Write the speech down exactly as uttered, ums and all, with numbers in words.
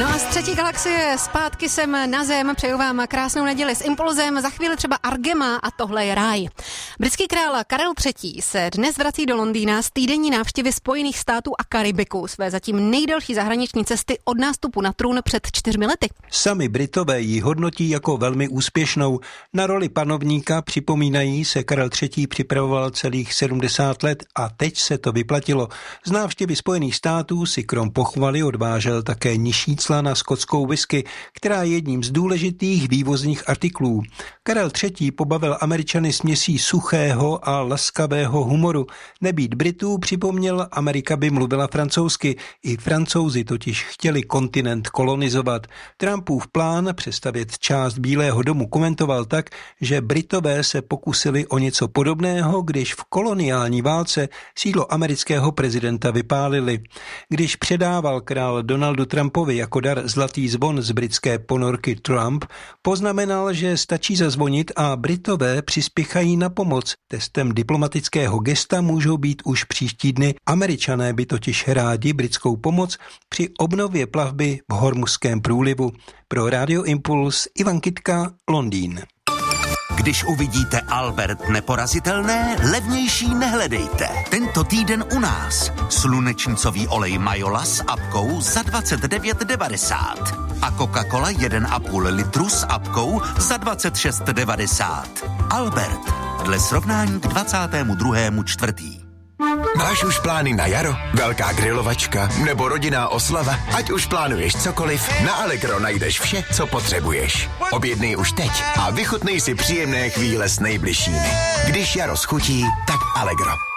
No a z třetí galaxie zpátky sem na Zem, přeju vám krásnou neděli s Impulzem, za chvíli třeba Argema a tohle je ráj. Britský král Karel třetí. se dnes vrací do Londýna z týdenní návštěvy Spojených států a Karibiku, své zatím nejdelší zahraniční cesty od nástupu na trůn před čtyřmi lety. Sami Britové ji hodnotí jako velmi úspěšnou. Na roli panovníka, připomínají, se Karel třetí. připravoval celých sedmdesát let a teď se to vyplatilo. Z návštěvy Spojených států si krom pochvaly odvážel také nižší cla na skotskou whisky, která je jedním z důležitých vývozních artiklů. Karel třetí. pobavil Američany směsí suchého a laskavého humoru. Nebýt Britů, připomněl, Amerika by mluvila francouzsky. I Francouzi totiž chtěli kontinent kolonizovat. Trumpův plán přestavět část Bílého domu komentoval tak, že Britové se pokusili o něco podobného, když v koloniální válce sídlo amerického prezidenta vypálili. Když předával král Donaldu Trumpovi jako dar zlatý zvon z britské ponorky Trump, poznamenal, že stačí zazvonit a Britové přispěchají na pomoc. Testem diplomatického gesta můžou být už příští dny. Američané by totiž rádi britskou pomoc při obnově plavby v Hormuzském průlivu. Pro Radio Impuls Ivan Kytka, Londýn. Když uvidíte Albert neporazitelné, levnější nehledejte. Tento týden u nás. Slunečnicový olej Majola s apkou za dvacet devět devadesát. A Coca-Cola jeden a půl litru s apkou za dvacet šest devadesát. Albert. Dle srovnání k dvacátému druhému čtvrtý. Máš už plány na jaro? Velká grilovačka nebo rodinná oslava? Ať už plánuješ cokoliv, na Allegro najdeš vše, co potřebuješ. Objednej už teď a vychutnej si příjemné chvíle s nejbližšími. Když jaro schutí, tak Allegro.